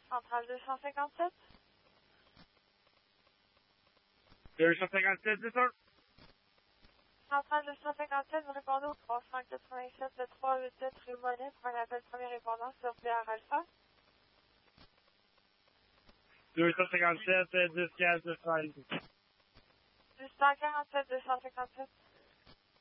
Centrale 257. 257, c'est ça? Centrale 257, vous répondez au 387 de 387 rue Monet pour un appel premier répondant sur PR Alpha. 257, 10 15 247. 847 257.